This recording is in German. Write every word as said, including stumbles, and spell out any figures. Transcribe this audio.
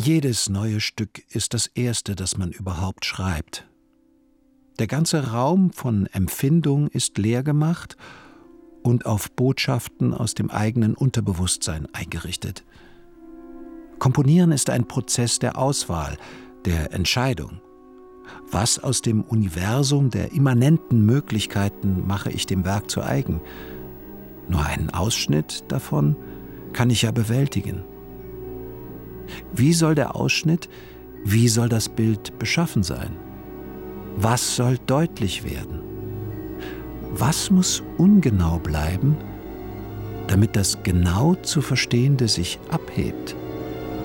Jedes neue Stück ist das erste, das man überhaupt schreibt. Der ganze Raum von Empfindung ist leer gemacht und auf Botschaften aus dem eigenen Unterbewusstsein eingerichtet. Komponieren ist ein Prozess der Auswahl, der Entscheidung. Was aus dem Universum der immanenten Möglichkeiten mache ich dem Werk zu eigen? Nur einen Ausschnitt davon kann ich ja bewältigen. Wie soll der Ausschnitt, wie soll das Bild beschaffen sein? Was soll deutlich werden? Was muss ungenau bleiben, damit das genau zu Verstehende sich abhebt?